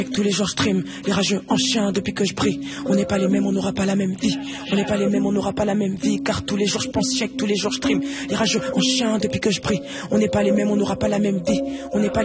Tous les jours je stream, les rageux en chien depuis que je brille. On n'est pas les mêmes, on n'aura pas la même vie. On n'est pas les mêmes, on n'aura pas la même vie. Car tous les jours je pense chèque, tous les jours je stream. Les rageux en chien depuis que je brille. On n'est pas les mêmes, on n'aura pas la même vie. On n'est pas